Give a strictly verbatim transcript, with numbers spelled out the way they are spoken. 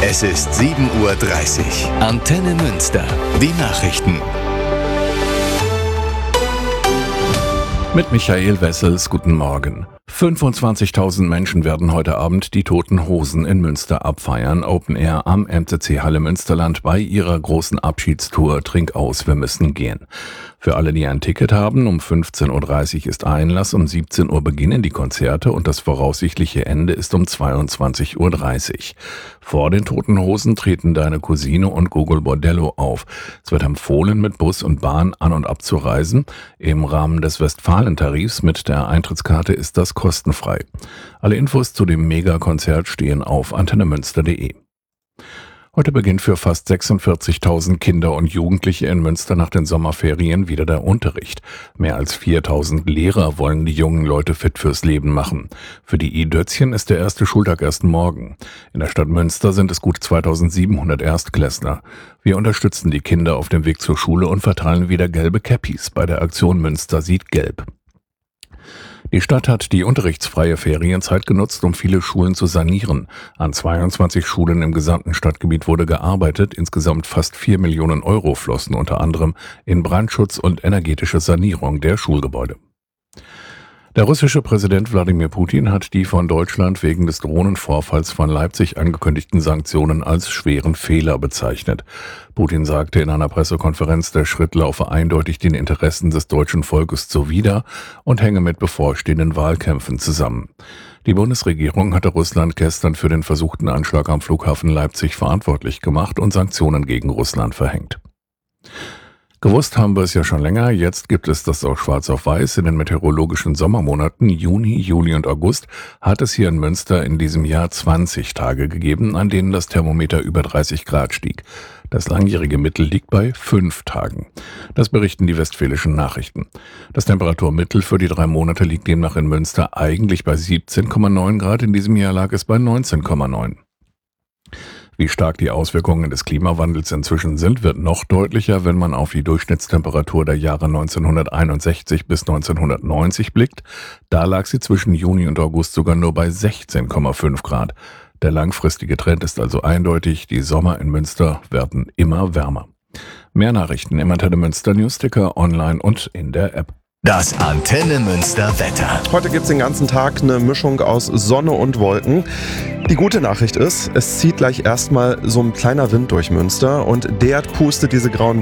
Es ist sieben Uhr dreißig. Antenne Münster. Die Nachrichten. Mit Michael Wessels, guten Morgen. fünfundzwanzigtausend Menschen werden heute Abend die Toten Hosen in Münster abfeiern. Open Air am M C C Halle Münsterland bei ihrer großen Abschiedstour Trink aus, wir müssen gehen. Für alle, die ein Ticket haben, um fünfzehn Uhr dreißig ist Einlass, um siebzehn Uhr beginnen die Konzerte und das voraussichtliche Ende ist um zweiundzwanzig Uhr dreißig. Vor den Toten Hosen treten Deine Cousine und Gogol Bordello auf. Es wird empfohlen, mit Bus und Bahn an- und abzureisen. Im Rahmen des Westfalen-Tarifs mit der Eintrittskarte ist das kostenfrei. Alle Infos zu dem Megakonzert stehen auf antennemünster punkt de. Heute beginnt für fast sechsundvierzigtausend Kinder und Jugendliche in Münster nach den Sommerferien wieder der Unterricht. Mehr als viertausend Lehrer wollen die jungen Leute fit fürs Leben machen. Für die I-Dötzchen ist der erste Schultag erst morgen. In der Stadt Münster sind es gut zweitausendsiebenhundert Erstklässler. Wir unterstützen die Kinder auf dem Weg zur Schule und verteilen wieder gelbe Käppis bei der Aktion Münster sieht gelb. Die Stadt hat die unterrichtsfreie Ferienzeit genutzt, um viele Schulen zu sanieren. An zweiundzwanzig Schulen im gesamten Stadtgebiet wurde gearbeitet. Insgesamt fast vier Millionen Euro flossen unter anderem in Brandschutz und energetische Sanierung der Schulgebäude. Der russische Präsident Wladimir Putin hat die von Deutschland wegen des Drohnenvorfalls von Leipzig angekündigten Sanktionen als schweren Fehler bezeichnet. Putin sagte in einer Pressekonferenz, der Schritt laufe eindeutig den Interessen des deutschen Volkes zuwider und hänge mit bevorstehenden Wahlkämpfen zusammen. Die Bundesregierung hatte Russland gestern für den versuchten Anschlag am Flughafen Leipzig verantwortlich gemacht und Sanktionen gegen Russland verhängt. Gewusst haben wir es ja schon länger, jetzt gibt es das auch schwarz auf weiß. In den meteorologischen Sommermonaten Juni, Juli und August hat es hier in Münster in diesem Jahr zwanzig Tage gegeben, an denen das Thermometer über dreißig Grad stieg. Das langjährige Mittel liegt bei fünf Tagen. Das berichten die Westfälischen Nachrichten. Das Temperaturmittel für die drei Monate liegt demnach in Münster eigentlich bei siebzehn Komma neun Grad, in diesem Jahr lag es bei neunzehn Komma neun. Wie stark die Auswirkungen des Klimawandels inzwischen sind, wird noch deutlicher, wenn man auf die Durchschnittstemperatur der Jahre neunzehnhunderteinundsechzig bis neunzehnhundertneunzig blickt. Da lag sie zwischen Juni und August sogar nur bei sechzehn Komma fünf Grad. Der langfristige Trend ist also eindeutig, die Sommer in Münster werden immer wärmer. Mehr Nachrichten im Antenne Münster Newsticker, online und in der App. Das Antenne Münster Wetter. Heute gibt es den ganzen Tag eine Mischung aus Sonne und Wolken. Die gute Nachricht ist, es zieht gleich erstmal so ein kleiner Wind durch Münster und der pustet diese grauen